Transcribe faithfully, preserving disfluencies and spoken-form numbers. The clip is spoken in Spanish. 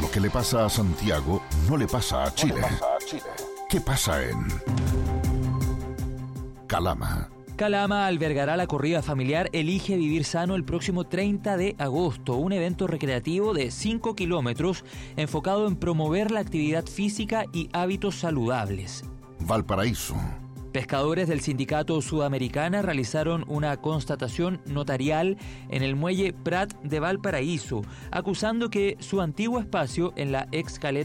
Lo que le pasa a Santiago no le pasa a Chile. No le pasa a Chile. ¿Qué pasa en Calama? Calama albergará la corrida familiar Elige Vivir Sano el próximo treinta de agosto, un evento recreativo de cinco kilómetros enfocado en promover la actividad física y hábitos saludables. Valparaíso. Pescadores del Sindicato Sudamericana realizaron una constatación notarial en el muelle Prat de Valparaíso, acusando que su antiguo espacio en la ex caleta